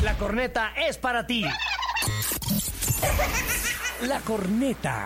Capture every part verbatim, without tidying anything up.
La corneta es para ti. La corneta.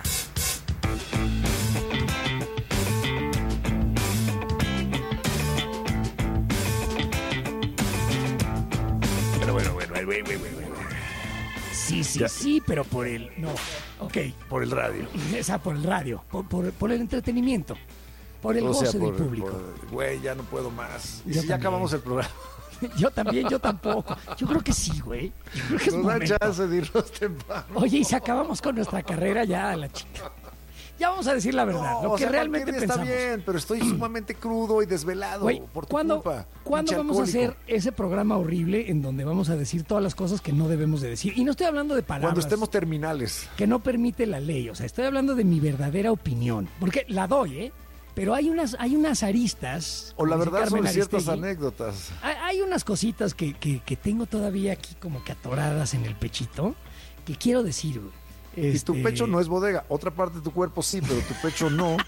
Pero bueno, bueno, bueno, bueno, bueno, bueno. Sí, sí, ya. Sí, pero por el... No, ok. Por el radio. Esa, por el radio. Por, por, por el entretenimiento. Por el o goce sea, por, del público. Güey, ya no puedo más. ¿Y yo si ya acabamos el programa? Yo también, yo tampoco. Yo creo que sí, güey. Yo creo que es Nos da chance de irnos temprano. Oye, y si acabamos con nuestra carrera ya a la chica. Ya vamos a decir la verdad, no, lo que sea, realmente pensamos. Está bien, pero estoy sumamente crudo y desvelado Güey, por tu ¿cuándo, culpa. ¿Cuándo vamos alcohólico? a hacer ese programa horrible en donde vamos a decir todas las cosas que no debemos de decir? Y no estoy hablando de palabras. Cuando estemos terminales. Que no permite la ley. O sea, estoy hablando de mi verdadera opinión. Porque la doy, ¿eh? Pero hay unas, hay unas aristas. O la verdad son ciertas Aristegui, anécdotas. Hay, hay unas cositas que, que, que tengo todavía aquí como que atoradas en el pechito que quiero decir, güey. Este... Y tu pecho no es bodega. Otra parte de tu cuerpo sí, pero tu pecho no.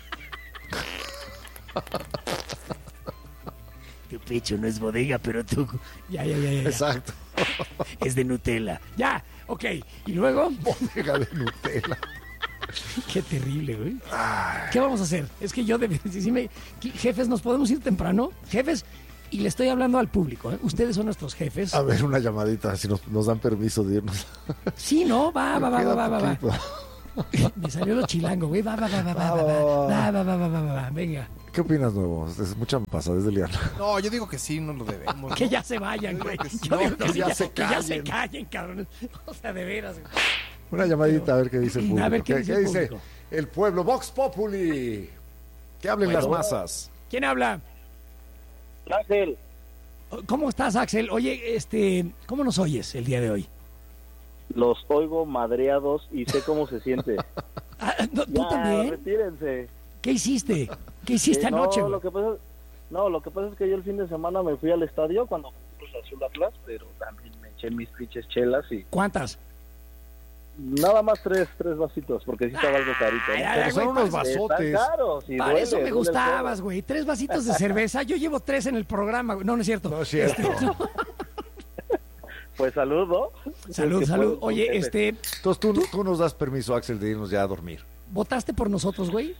Tu pecho no es bodega, pero tú... Ya, ya, ya, ya. Exacto. Es de Nutella. Ya, ok. ¿Y luego? Bodega de Nutella. Qué terrible, güey. ¿Qué vamos a hacer? Es que yo, de, si me, jefes, ¿nos podemos ir temprano? Jefes, y le estoy hablando al público, ¿eh? Ustedes son nuestros jefes. A ver, una llamadita, si nos, nos dan permiso de irnos. Sí, ¿no? Va, va, va, va, va, va, va. Me salió lo chilango, güey. Va, va, va, va, va, va, va, va, va, va, va, va, venga. ¿Qué opinas, Nuevo? Es mucha pasadez de liana. No, yo digo que sí, no lo debemos. Que ¿no? ya se vayan, güey. Yo no, digo que, que sí, ya, ya, se que ya se callen, cabrones. O sea, de veras, güey. Una llamadita Pero, a ver qué dice el público. A ver qué, ¿Qué dice, el, ¿Qué dice el pueblo? Vox Populi. Que hablen bueno, las masas. ¿Quién habla? Axel. ¿Cómo estás, Axel? Oye, este, ¿cómo nos oyes el día de hoy? Los oigo madreados y sé cómo se siente. Ah, no, ¿tú ya, también? Retírense. ¿Qué hiciste? ¿Qué hiciste eh, anoche? No, lo que pasa, no, lo que pasa es que yo el fin de semana me fui al estadio cuando Cruz Azul Atlas, pero también me eché mis pinches chelas y... ¿Cuántas? Nada más tres, tres vasitos, porque sí estaba algo carito. ¿no? Ay, pero ay, son güey, unos vasotes. Caros, y Para duele, eso me duele gustabas, güey. Tres vasitos de cerveza. Yo llevo tres en el programa, güey. No, no es cierto. No es cierto. Este, no. Pues salud, ¿no? Salud, salud. Puedo, Oye, este... Entonces tú, tú nos das permiso, Axel, de irnos ya a dormir. ¿Votaste por nosotros, güey?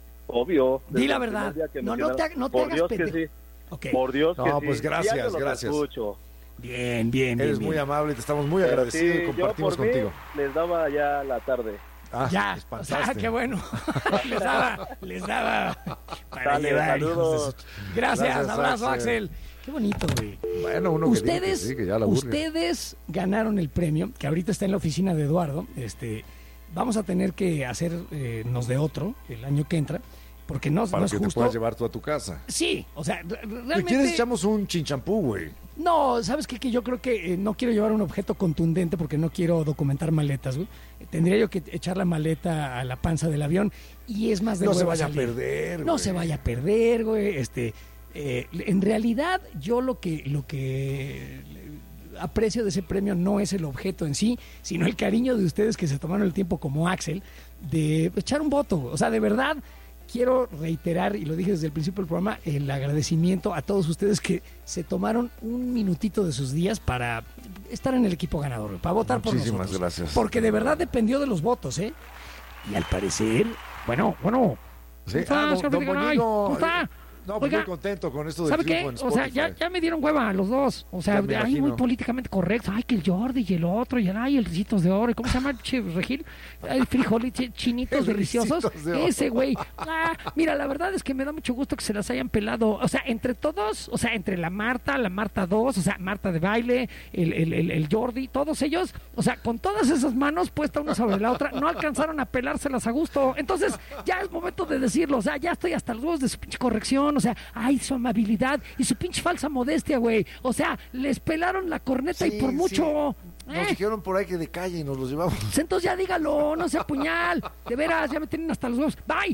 Obvio. Di la verdad. No, no te, no te por hagas Dios pendejo. que sí. Okay. Por Dios que no, sí. pues gracias, Ya gracias. Escucho. Bien, bien, bien. Eres bien. muy amable y te estamos muy agradecidos sí, y compartimos yo por contigo. Mí, les daba ya la tarde. Ah, ya, o sea, qué bueno. les daba, les daba para Dale, llevar. saludos. Gracias, Gracias, abrazo, Axel. Axel. Qué bonito, güey. Bueno, uno ustedes, que, diga que, sí, que ya la burgue. Ustedes ganaron el premio, que ahorita está en la oficina de Eduardo. Este, vamos a tener que hacernos eh, de otro el año que entra. Porque no, Para no es que justo. te puedas llevar tú a tu casa. Sí, o sea, realmente... ¿Y quieres echamos un chinchampú, güey? No, ¿sabes qué? Que yo creo que eh, no quiero llevar un objeto contundente porque no quiero documentar maletas, güey. Tendría yo que echar la maleta a la panza del avión y es más de No se hueva vaya salir. a perder, No güey. se vaya a perder, güey. Este, eh, en realidad, yo lo que, lo que aprecio de ese premio no es el objeto en sí, sino el cariño de ustedes que se tomaron el tiempo como Axel de echar un voto. O sea, de verdad... Quiero reiterar, y lo dije desde el principio del programa, el agradecimiento a todos ustedes que se tomaron un minutito de sus días para estar en el equipo ganador, para votar por nosotros. Muchísimas gracias. Porque de verdad dependió de los votos, ¿eh? Y al parecer, bueno, bueno. Sí, ¿Cómo ah, está, don, don Fidel? Boñigo, ¿Cómo está? No, pues Oiga, muy contento con esto del ¿sabe triunfo qué? en O sea, Spotify. ya, ya me dieron hueva a los dos. O sea, Ya me ahí imagino. muy políticamente correcto. Ay, que el Jordi y el otro, y el, ay, el Ricitos de Oro. ¿Y ¿Cómo se llama el che, Regil? Ay, frijolitos, chinitos El deliciosos. Ricitos de Oro. Ese güey. Ah, mira, la verdad es que me da mucho gusto que se las hayan pelado. O sea, entre todos, o sea, entre la Marta, la Marta dos, o sea, Marta de baile, el, el, el, el Jordi, todos ellos, o sea, con todas esas manos puestas una sobre la otra, no alcanzaron a pelárselas a gusto. Entonces, ya es momento de decirlo. O sea, ya estoy hasta los huevos de su pinche corrección. O sea, ay, su amabilidad y su pinche falsa modestia, güey. O sea, les pelaron la corneta Sí, y por mucho. sí. Nos ¿eh? dijeron por ahí que de calle y nos los llevamos. Pues entonces ya dígalo, no sea puñal. De veras, ya me tienen hasta los huevos. Bye.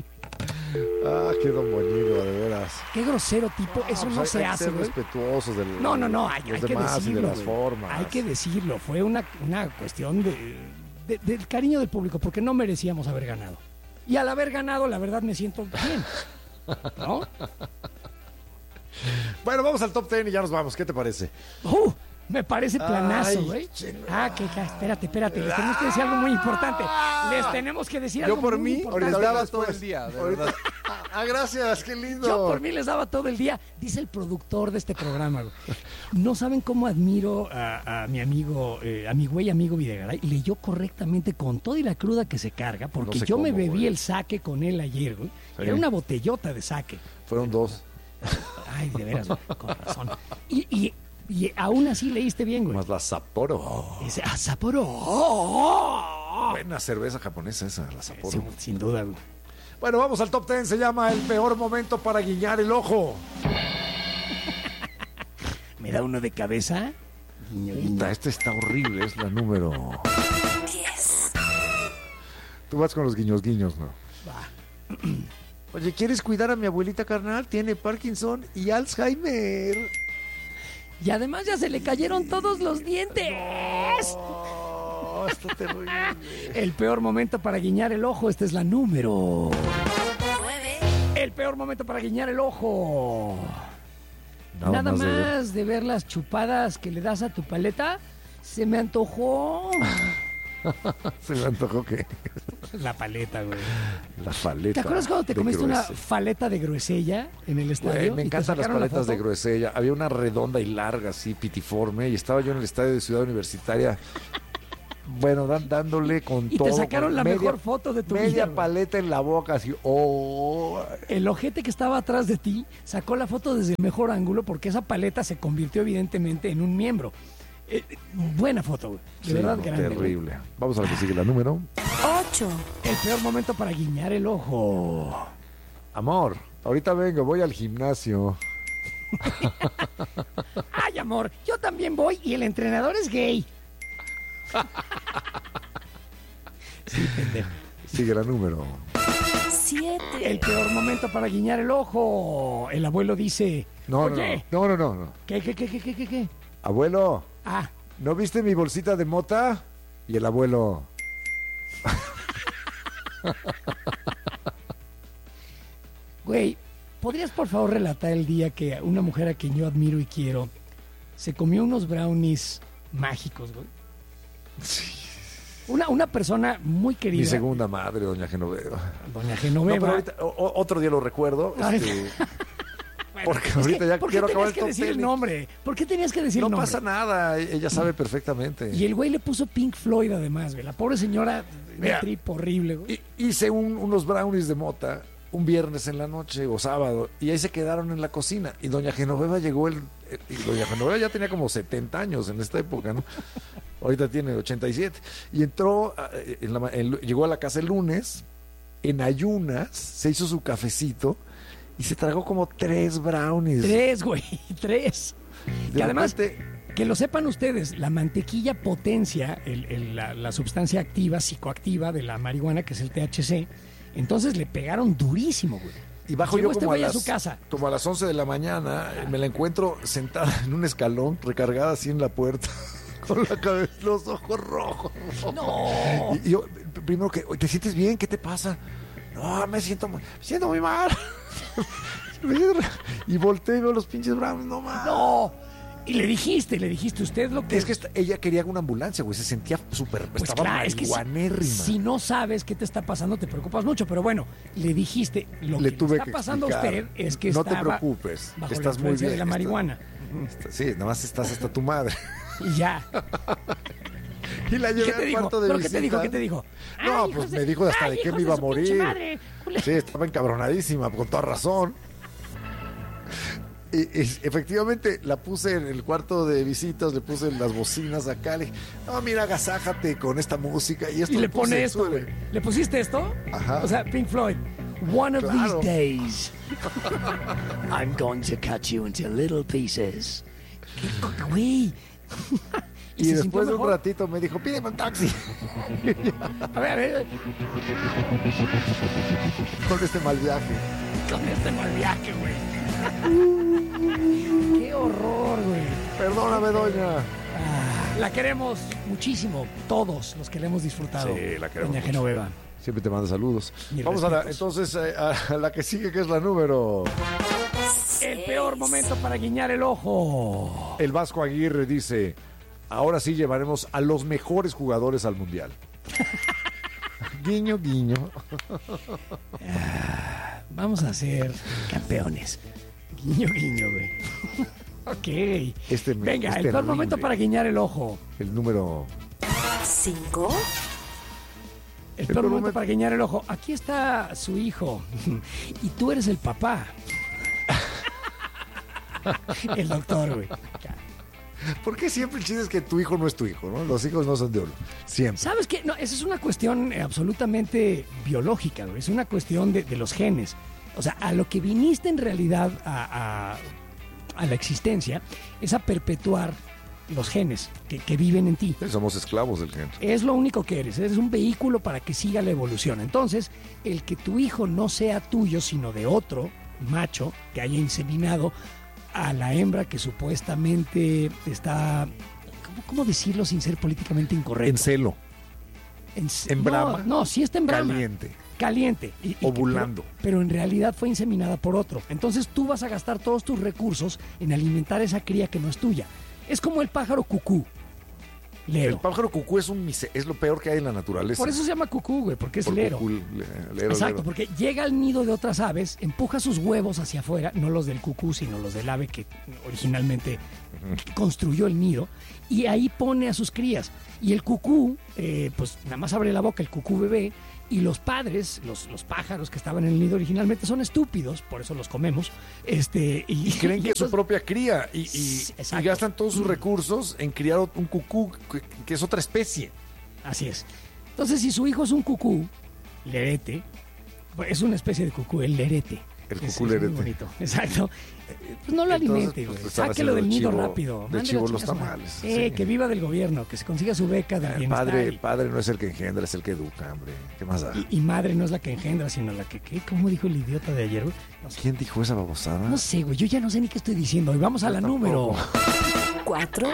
Ah, qué don Boñigo, de veras. Qué grosero tipo, eso pues no hay, se hay que hace, ser güey. respetuosos de No, no, no, hay, los hay que demás decirlo, y de las güey. formas. Hay que decirlo, fue una, una cuestión de, de- del cariño del público, porque no merecíamos haber ganado. Y al haber ganado, la verdad me siento bien. ¿No? Bueno, vamos al top ten y ya nos vamos. ¿Qué te parece? Uh, Me parece planazo, Ay, güey. chela. Ah, que, que espérate, espérate. Les tenemos que decir algo muy importante. Les tenemos que decir Yo algo por muy mí, importante. les daba todo después. el día, de Ahorita- verdad. Ah, gracias, qué lindo. Yo por mí les daba todo el día, dice el productor de este programa. Güey. No saben cómo admiro a, a mi amigo, eh, a mi güey amigo Videgaray. Leyó correctamente con toda y la cruda que se carga, porque No sé yo me cómo, bebí güey. el saque con él ayer, güey. Sí. Era una botellota de saque. Fueron dos. Ay, de veras, güey, con razón. Y, y, y aún así leíste bien, güey. Más la Sapporo. Dice, ah, Sapporo. Oh, oh. Buena cerveza japonesa esa, la Sapporo. Sin, sin duda, güey. Bueno, vamos al top ten. Se llama El peor momento para guiñar el ojo. ¿Me da uno de cabeza? Guiño, guiño. Puta, esta está horrible. Es la número diez. Tú vas con los guiños guiños, ¿no? Va. Oye, ¿quieres cuidar a mi abuelita carnal? Tiene Parkinson y Alzheimer. Y además ya se le cayeron todos los dientes. Oh, está terrible. El peor momento para guiñar el ojo. Esta es la número. nueve. El peor momento para guiñar el ojo. Nada, Nada, más, más, de ver. de, ver las chupadas que le das a tu paleta, se me antojó. Se me antojó que La paleta, güey. la paleta. ¿Te acuerdas cuando te de comiste una gruesella. faleta de gruesella en el estadio? Güey, me y te encantan las sacaron la paletas de foto? gruesella. Había una redonda y larga, así, pitiforme, y estaba yo en el estadio de Ciudad Universitaria. Bueno, dan- dándole con Y todo. te sacaron con la media- mejor foto de tu Media vida, güey. paleta en la boca, así. Oh. El ojete que estaba atrás de ti sacó la foto desde el mejor ángulo porque esa paleta se convirtió evidentemente en un miembro. Eh, eh, buena foto, güey. De Sí, verdad, no, grande. güey. terrible. Vamos a la que sigue, la número. ocho. El peor momento para guiñar el ojo. Amor, ahorita vengo, voy al gimnasio. Ay, amor, yo también voy y el entrenador es gay. Sí, pendejo. Sigue la número. siete. El peor momento para guiñar el ojo. El abuelo dice, No, no, oye, no, no, no, no. ¿qué, qué, qué, qué, qué, qué, qué? Abuelo, Ah, ¿no viste mi bolsita de mota? Y el abuelo, güey, ¿podrías por favor relatar el día que una mujer a quien yo admiro y quiero se comió unos brownies mágicos, güey? Una, una persona muy querida. mi segunda madre, doña Genoveva. Doña No, Genoveva. pero ahorita, o- o- otro día lo recuerdo. Ay. este, Bueno, porque es ahorita que, ya ¿por qué quiero tenías acabar el que top decir ten el y- nombre? ¿Por qué tenías que decir no el nombre? pasa nada, ella sabe perfectamente. Y el güey le puso Pink Floyd además, güey. La pobre señora, Mira, un trip horrible, güey. I- hice un- unos brownies de mota un viernes en la noche o sábado y ahí se quedaron en la cocina y doña Genoveva llegó el eh, y doña Genoveva ya tenía como setenta años en esta época, ¿no? Ahorita tiene ochenta y siete y entró ah, en la ma- en- llegó a la casa el lunes en ayunas, se hizo su cafecito y se tragó como tres brownies. Tres, güey, tres. De Y además, repente, que lo sepan ustedes, la mantequilla potencia el- el- la, la sustancia activa, psicoactiva de la marihuana, que es el T H C. Entonces le pegaron durísimo, güey. y bajo Llegó yo este como a, güey a las, su casa. como a las once de la mañana, eh, me la encuentro sentada en un escalón, recargada así en la puerta, con la cabeza, los ojos rojos. No. Y, y yo, p- primero que, "Oye, ¿te sientes bien? ¿Qué te pasa? No, me siento, muy- me siento muy mal. Y volteé y veo los pinches brownies, no más. No. Y le dijiste, le dijiste usted lo que... Es que esta- ella quería una ambulancia, güey, se sentía súper, Pues estaba claro, es que si, marihuanérrima. si no sabes qué te está pasando, te preocupas mucho. Pero bueno, le dijiste, lo Le que tuve le está que pasando a explicar. usted es que no te estaba preocupes, bajo estás la muy influencia bien. de la está- marihuana. está- sí, nada más estás hasta tu madre. Y ya. Y la ¿Qué llevé te al dijo? cuarto de ¿Pero qué te dijo? visita. ¿Qué te dijo? No, Ay, pues hijos me dijo hasta ay, de qué hijos me iba a su pinche morir. madre. Sí, estaba encabronadísima, con toda razón. Y, y efectivamente la puse en el cuarto de visitas, le puse las bocinas acá, le dije, no, mira, agasájate con esta música. Y, esto Y le puse, pone esto, súbele. güey. ¿Le pusiste esto? Ajá. O sea, Pink Floyd. One of Claro. these days, I'm going to cut you into little pieces. ¿Qué co- güey? Y, se sintió después de un mejor? ratito me dijo, pídeme un taxi A ver, a ver, con este mal viaje. con este mal viaje, güey. Qué horror, güey. Perdóname, doña. Ah, la queremos muchísimo, todos los que la hemos disfrutado. Sí, la queremos Doña mucho. Genoveva. Siempre te mando saludos. Mis Vamos a la, respetos. entonces eh, a la que sigue, que es la número. El peor momento para guiñar el ojo. El Vasco Aguirre dice, ahora sí llevaremos a los mejores jugadores al Mundial. Guiño, guiño. Ah, vamos a ser campeones. Guiño, guiño, güey. Ok. Este me- Venga, es el peor terrible. momento para guiñar el ojo. El número... cinco, El El peor peor momento momento- para guiñar el ojo. Aquí está su hijo. Y tú eres el papá. El doctor, güey. ¿Por qué siempre el chiste es que tu hijo no es tu hijo, no? Los hijos no son de uno. Siempre. ¿Sabes qué? No, esa es una cuestión eh, absolutamente biológica, güey. Es una cuestión de, de los genes. O sea, a lo que viniste en realidad a, a- a la existencia es a perpetuar los genes que, que viven en ti. Somos esclavos del gen. Es lo único que eres. Eres un vehículo para que siga la evolución. Entonces, el que tu hijo no sea tuyo, sino de otro macho que haya inseminado a la hembra que supuestamente está... ¿Cómo, cómo decirlo sin ser políticamente incorrecto? En celo. En, en brama. No, no, sí está en brama. Caliente. Caliente. Y- y que- Ovulando. Pero, pero en realidad fue inseminada por otro. Entonces tú vas a gastar todos tus recursos en alimentar esa cría que no es tuya. Es como el pájaro cucú. Lero. El pájaro cucú es un mise- es lo peor que hay en la naturaleza. Por eso se llama cucú, güey, porque es Por lero. cucú, le- lero, Exacto, lero. porque llega al nido de otras aves, empuja sus huevos hacia afuera, no los del cucú, sino los del ave que originalmente construyó el nido, y ahí pone a sus crías. Y el cucú, eh, pues nada más abre la boca el cucú bebé, y los padres, los, los pájaros que estaban en el nido originalmente, son estúpidos, por eso los comemos. Este, y, Y creen que es su entonces- propia cría y, y- Sí, y exacto. gastan todos sus recursos en criar un cucú que, que es otra especie. Así es. Entonces, si su hijo es un cucú, lerete, pues, es una especie de cucú, el lerete. El Es- cucú es lerete. muy bonito. Exacto. Eh, Pues no lo Entonces, alimente, pues, güey. están Sáquelo haciendo del del nido chivo- rápido. del Mándelo chivo a los chingar a su tamales, madre. Eh, sí. que viva del gobierno, que se consiga su beca de Eh, bienestar. padre, y- padre no es el que engendra, es el que educa, hombre. ¿Qué más da? y, y madre no es la que engendra, sino la que, ¿qué? ¿Cómo dijo el idiota de ayer, güey? No sé, ¿Quién dijo esa babosada? no sé, güey. Yo ya no sé ni qué estoy diciendo. Y vamos a Yo la tampoco. número. cuatro,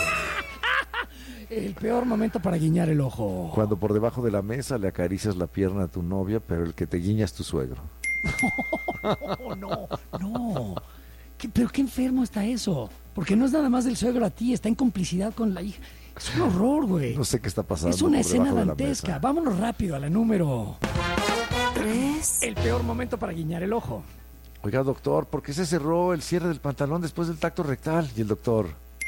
El peor momento para guiñar el ojo. Cuando por debajo de la mesa le acaricias la pierna a tu novia, pero el que te guiña es tu suegro. No, no, no. ¿Qué- pero qué enfermo está eso. Porque no es nada más del suegro a ti, está en complicidad con la hija. Es un horror, güey. No sé qué está pasando. Es una por escena debajo de la dantesca. mesa. Vámonos rápido a la número. tres, El peor momento para guiñar el ojo. Oiga, doctor, ¿por qué se cerró el cierre del pantalón después del tacto rectal? Y el doctor,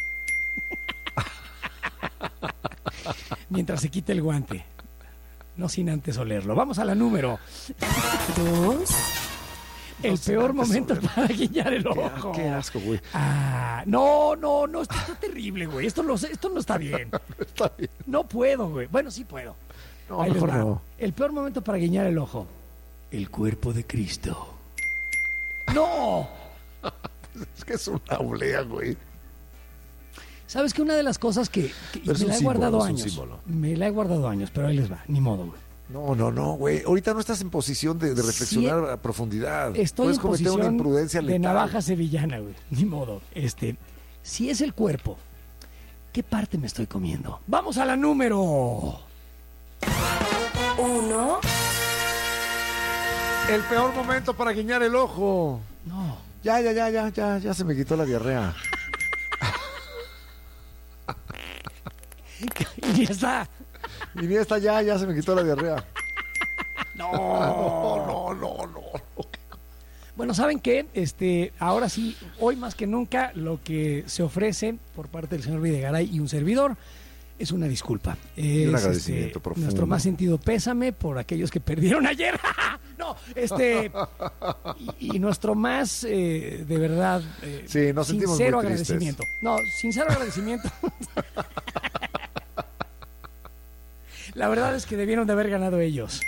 Mientras se quite el guante. No sin antes olerlo. Vamos a la número. dos, El sin peor antes momento olerlo. para guiñar el qué, ojo. qué asco, güey. Ah, no, no, no. Esto está terrible, güey. Esto no, esto no está bien. Está bien. No puedo, güey. Bueno, sí puedo. No, Ahí les mejor va. no. El peor momento para guiñar el ojo. El cuerpo de Cristo. ¡No! Es que es una oblea, güey. ¿Sabes que una de las cosas que, que- y Pero es me un la he símbolo, guardado es un años? símbolo. Me la he guardado años, pero ahí les va. Ni modo, güey. No, no, no, güey. Ahorita no estás en posición de, de reflexionar a profundidad. Estoy Puedes en cometer una posición imprudencia de letal. navaja sevillana, güey. Ni modo. Este, si es el cuerpo, ¿qué parte me estoy comiendo? Vamos a la número. uno, El peor momento para guiñar el ojo. No. Ya, ya, ya, ya, ya, ya se me quitó la diarrea. Y ya está. Y ni esta ya, ya se me quitó la diarrea. No. No, no, no, no. Bueno, ¿saben qué? Este, ahora sí, hoy más que nunca, lo que se ofrece por parte del señor Videgaray y un servidor es una disculpa. Es, un agradecimiento este, profundo. Nuestro más sentido pésame por aquellos que perdieron ayer. No, este. Y, y nuestro más, eh, de verdad, eh, Sí, nos sentimos sincero muy tristes. agradecimiento. No, sincero agradecimiento. La verdad es que debieron de haber ganado ellos.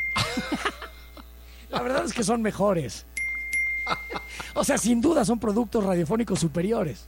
La verdad es que son mejores. O sea, sin duda son productos radiofónicos superiores.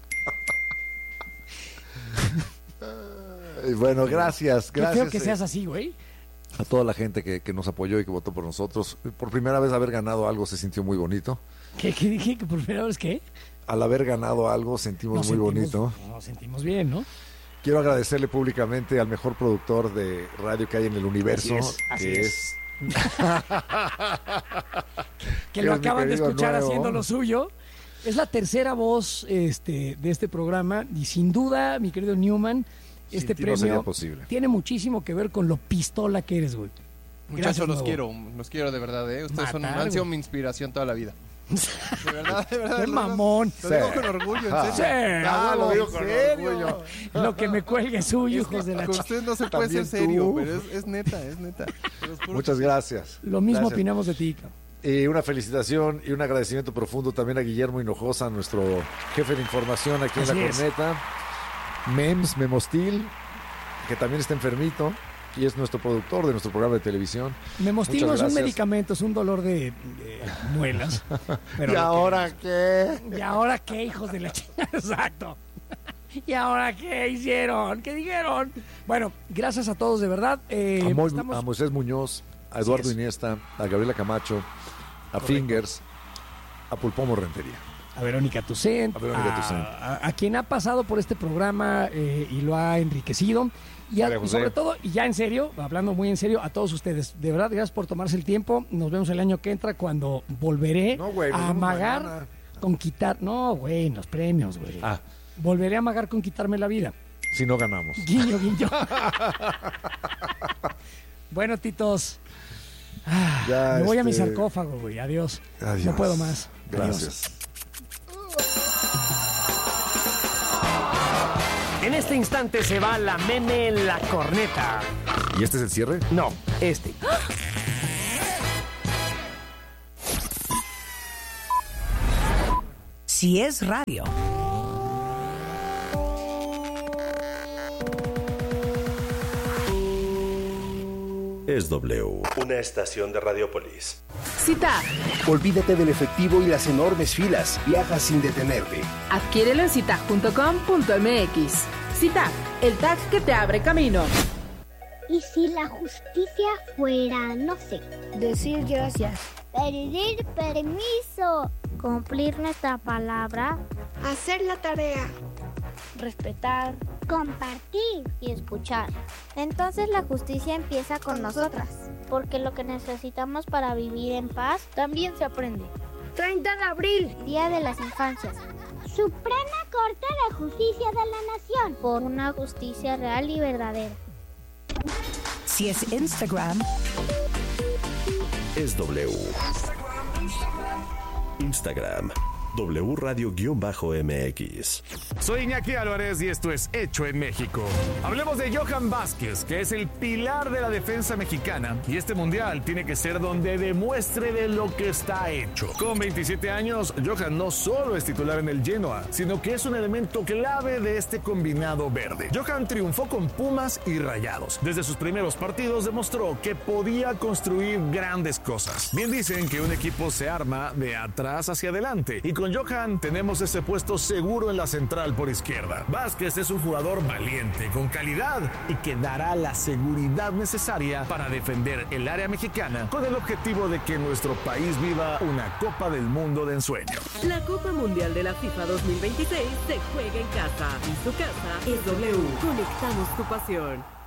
Eh, Bueno, gracias, Qué gracias feo que eh, seas así, güey. a toda la gente que, que nos apoyó y que votó por nosotros. Por primera vez haber ganado algo se sintió muy bonito. ¿Qué, qué dije? ¿Que por primera vez qué? Al haber ganado algo sentimos Nos muy sentimos- bonito. Nos sentimos bien, ¿no? Quiero agradecerle públicamente al mejor productor de radio que hay en el universo, Así es, así que es. es... Que lo Es mi acaban de querido escuchar nuevo. haciendo lo suyo. Es la tercera voz este, de este programa y sin duda, mi querido Newman, este Sin ti no sería premio posible. tiene muchísimo que ver con lo pistola que eres, güey. Gracias, Muchachos, los nuevo. quiero, los quiero de verdad, ¿eh? Ustedes son, Matar, han sido güey. mi inspiración toda la vida. De verdad, de verdad. Qué lo- mamón. Lo digo Sí. con orgullo, Ah, en serio. sí. Ah, lo digo ¿en con serio? orgullo. Lo que me cuelgue es suyo, Es que hijos de la con chica. ustedes no se puede ser También serio, tú. pero es, es neta, es neta. Se los juro Muchas que sí. gracias. Lo mismo Gracias. opinamos de ti, cabrón. Y una felicitación y un agradecimiento profundo también a Guillermo Hinojosa, nuestro jefe de información aquí Así en La es. Corneta. Mems, Memostil, que también está enfermito y es nuestro productor de nuestro programa de televisión. Memostil Muchas no es un gracias. medicamento, es un dolor de, de muelas. Pero ¿Y lo ahora qué? que- ¿Y ahora qué, hijos de la chica? Exacto. ¿Y ahora qué hicieron? ¿Qué dijeron? Bueno, gracias a todos, de verdad. Eh, A, Mo- estamos- a Moisés Muñoz, a Eduardo es. Iniesta, a Gabriela Camacho, a Fingers, a Pulpomo Rentería. a Verónica Tucent, A Verónica a, Tucent. a- a quien ha pasado por este programa eh, y lo ha enriquecido. Y, a- María y José. sobre todo, y ya en serio, hablando muy en serio, a todos ustedes. De verdad, gracias por tomarse el tiempo. Nos vemos el año que entra cuando volveré No, güey, nos a vemos amagar mañana. con quitar... No, güey, en los premios, güey. Ah, Volveré a amagar con quitarme la vida. si no ganamos. Guiño, guiño. Bueno, titos. Ah, Ya, me voy a mi este- sarcófago, güey. Adiós. Adiós. No puedo más. Adiós. Gracias. En este instante se va la meme en la corneta. ¿Y este es el cierre? No, este. Si es radio. Es W, una estación de Radiopolis. Cita. Olvídate del efectivo y las enormes filas. Viaja sin detenerte. Adquiérelo en cita punto com punto m x. Cita, el tag que te abre camino. ¿Y si la justicia fuera, no sé, decir gracias, pedir permiso, cumplir nuestra palabra, hacer la tarea, respetar, compartir y escuchar? Entonces la justicia empieza con nosotras, porque lo que necesitamos para vivir en paz también se aprende. treinta de abril, Día de las Infancias. Suprema Corte de Justicia de la Nación, por una justicia real y verdadera. Si es Instagram. Es W. Instagram. W Radio-M X. Soy Iñaki Álvarez y esto es Hecho en México. Hablemos de Johan Vázquez, que es el pilar de la defensa mexicana, y este mundial tiene que ser donde demuestre de lo que está hecho. Con veintisiete años, Johan no solo es titular en el Genoa, sino que es un elemento clave de este combinado verde. Johan triunfó con Pumas y Rayados. Desde sus primeros partidos demostró que podía construir grandes cosas. Bien dicen que un equipo se arma de atrás hacia adelante, y con Johan tenemos ese puesto seguro en la central por izquierda. Vázquez es un jugador valiente, con calidad y que dará la seguridad necesaria para defender el área mexicana con el objetivo de que nuestro país viva una Copa del Mundo de ensueño. La Copa Mundial de la FIFA dos mil veintiséis se juega en casa y su casa es W. Conectamos tu pasión.